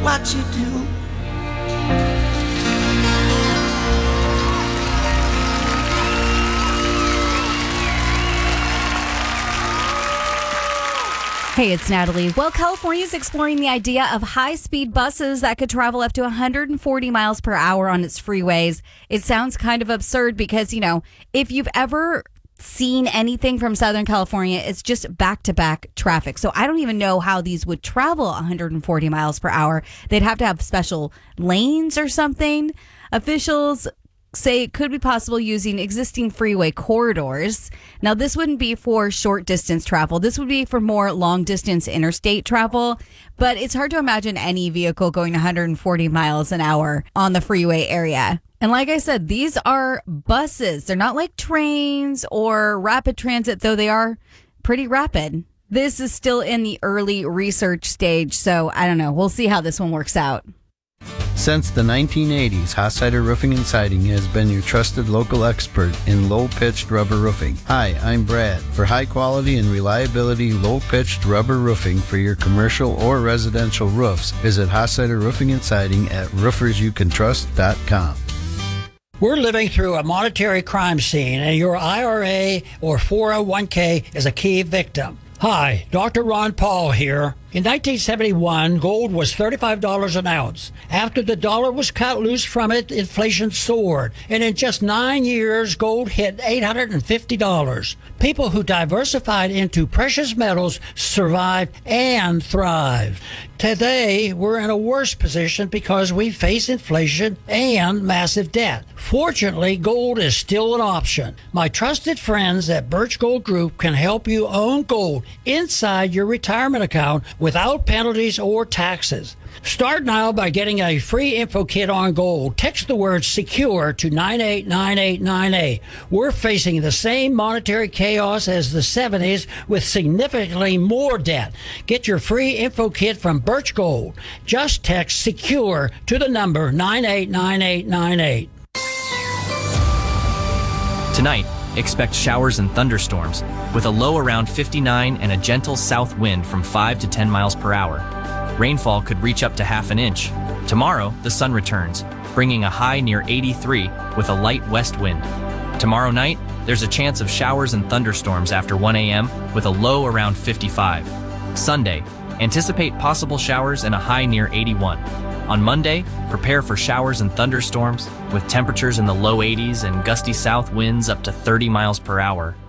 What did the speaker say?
what you do. Hey, it's Natalie. Well, California is exploring the idea of high-speed buses that could travel up to 140 miles per hour on its freeways. It sounds kind of absurd because, if you've ever seen anything from Southern California, it's just back-to-back traffic. So I don't even know how these would travel 140 miles per hour. They'd have to have special lanes or something. Officials say it could be possible using existing freeway corridors. Now, this wouldn't be for short distance travel. This would be for more long distance interstate travel. But it's hard to imagine any vehicle going 140 miles an hour on the freeway area. And like I said, these are buses. They're not like trains or rapid transit, though they are pretty rapid. This is still in the early research stage, so I don't know. We'll see how this one works out. Since the 1980s, Hochseider Roofing and Siding has been your trusted local expert in low-pitched rubber roofing. Hi, I'm Brad. For high quality and reliability low-pitched rubber roofing for your commercial or residential roofs, visit Hochseider Roofing and Siding at roofersyoucantrust.com. We're living through a monetary crime scene, and your IRA or 401k is a key victim. Hi, Dr. Ron Paul here. In 1971, gold was $35 an ounce. After the dollar was cut loose from it, inflation soared. And in just 9 years, gold hit $850. People who diversified into precious metals survived and thrived. Today, we're in a worse position because we face inflation and massive debt. Fortunately, gold is still an option. My trusted friends at Birch Gold Group can help you own gold inside your retirement account without penalties or taxes. Start now by getting a free info kit on gold. Text the word SECURE to 989898. We're facing the same monetary chaos as the 70s with significantly more debt. Get your free info kit from Birch Gold. Just text SECURE to the number 989898. Tonight, expect showers and thunderstorms with a low around 59 and a gentle south wind from 5 to 10 miles per hour. Rainfall could reach up to half an inch. Tomorrow, the sun returns, bringing a high near 83 with a light west wind. Tomorrow night, there's a chance of showers and thunderstorms after 1 a.m. with a low around 55. Sunday, anticipate possible showers and a high near 81. On Monday, prepare for showers and thunderstorms with temperatures in the low 80s and gusty south winds up to 30 miles per hour.